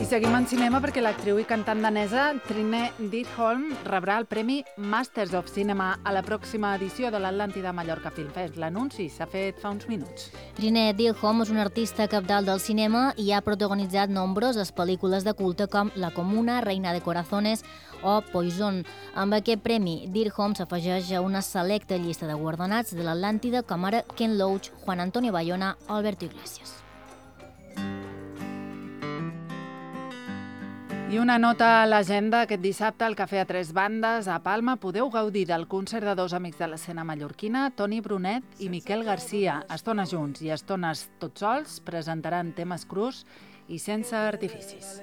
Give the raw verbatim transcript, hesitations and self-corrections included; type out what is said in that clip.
I seguim en cinema perquè l'actriu i cantant danesa Trine Didholm rebrà el premi Masters of Cinema a la pròxima edició de l'Atlàntida Mallorca Film Fest. L'anunci s'ha fet fa uns minuts. Trine Didholm és una artista cabdal del cinema i ha protagonitzat nombroses pel·lícules de culte com La Comuna, Reina de Corazones o Poison. Amb aquest premi, Didholm s'afegeix a una selecta llista de guardonats de l'Atlàntida com ara Ken Loach, Juan Antonio Bayona o Alberto Iglesias. I una nota a l'agenda. Aquest dissabte al Cafè a Tres Bandes a Palma podeu gaudir del concert de dos amics de l'escena mallorquina, Toni Brunet i Miquel Garcia. Estones junts i estones tots sols presentaran temes crus i sense artificis.